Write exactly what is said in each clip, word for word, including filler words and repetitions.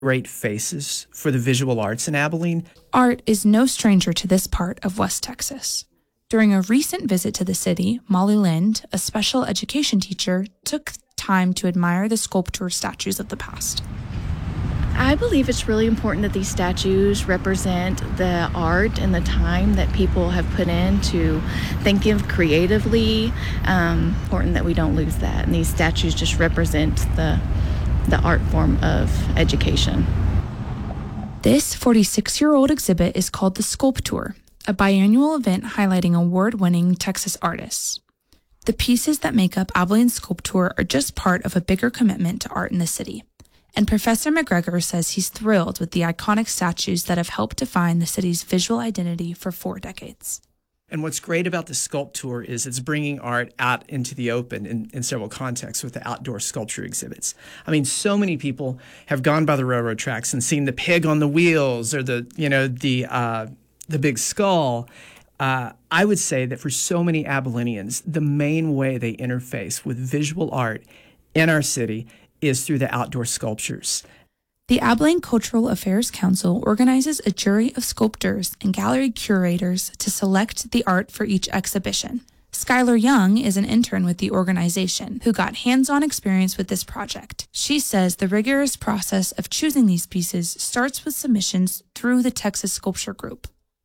great faces for the visual arts in Abilene. Art is no stranger to this part of West Texas. During a recent visit to the city, Molly Lind, a special education teacher, took time to admire the sculpture statues of the past. I believe it's really important that these statues represent the art and the time that people have put into thinking creatively. Um, important that we don't lose that. And these statues just represent the the art form of education. This forty-six-year-old exhibit is called the Sculptour, a biannual event highlighting award-winning Texas artists. The pieces that make up Abilene's Sculptour are just part of a bigger commitment to art in the city. And Professor McGregor says he's thrilled with the iconic statues that have helped define the city's visual identity for four decades. And what's great about the Sculptour is it's bringing art out into the open in, in several contexts with the outdoor sculpture exhibits. I mean, so many people have gone by the railroad tracks and seen the pig on the wheels or the, you know, the uh, the big skull. Uh, I would say that for so many Abilenians, the main way they interface with visual art in our city is through the outdoor sculptures. The Abilene Cultural Affairs Council organizes a jury of sculptors and gallery curators to select the art for each exhibition. Skylar Young is an intern with the organization who got hands-on experience with this project. She says the rigorous process of choosing these pieces starts with submissions through the Texas Sculpture Group.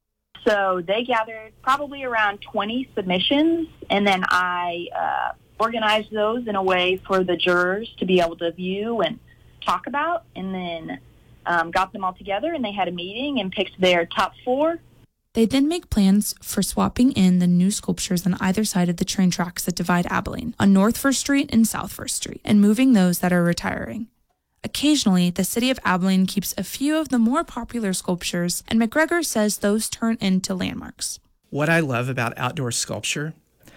So they gathered probably around twenty submissions, and then I uh, organized those in a way for the jurors to be able to view and talk about, and then um, got them all together, and they had a meeting and picked their top four. They then make plans for swapping in the new sculptures on either side of the train tracks that divide Abilene, on North First Street and South First Street, and moving those that are retiring. Occasionally, the city of Abilene keeps a few of the more popular sculptures, and McGregor says those turn into landmarks. What I love about outdoor sculpture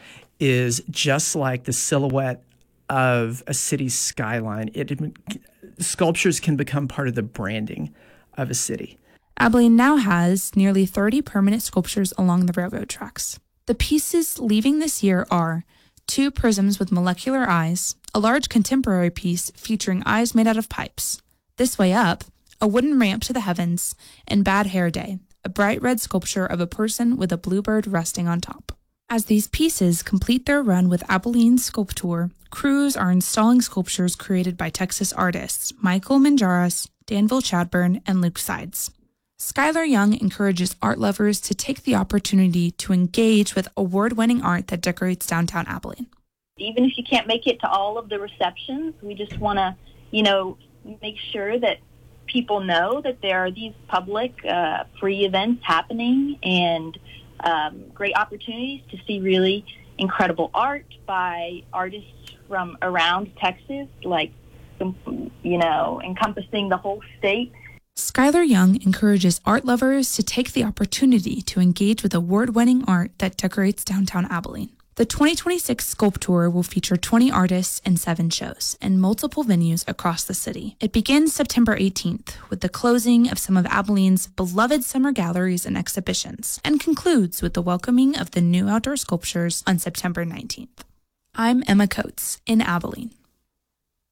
is just like the silhouette of a city's skyline, it sculptures can become part of the branding of a city. Abilene now has nearly thirty permanent sculptures along the railroad tracks. The pieces leaving this year are two prisms with molecular eyes, a large contemporary piece featuring eyes made out of pipes, This Way Up, a wooden ramp to the heavens, and Bad Hair Day, a bright red sculpture of a person with a bluebird resting on top. As these pieces complete their run with Abilene's Sculptour, crews are installing sculptures created by Texas artists Michael Manjaras, Danville Chadburn, and Luke Sides. Skylar Young encourages art lovers to take the opportunity to engage with award-winning art that decorates downtown Abilene. Even if you can't make it to all of the receptions, we just want to, you know, make sure that people know that there are these public uh, free events happening, and um, great opportunities to see really incredible art by artists from around Texas, like, you know, encompassing the whole state. Skylar Young encourages art lovers to take the opportunity to engage with award-winning art that decorates downtown Abilene. The twenty twenty-six Sculptour will feature twenty artists and seven shows in multiple venues across the city. It begins September eighteenth with the closing of some of Abilene's beloved summer galleries and exhibitions, and concludes with the welcoming of the new outdoor sculptures on September nineteenth. I'm Emma Coates in Abilene.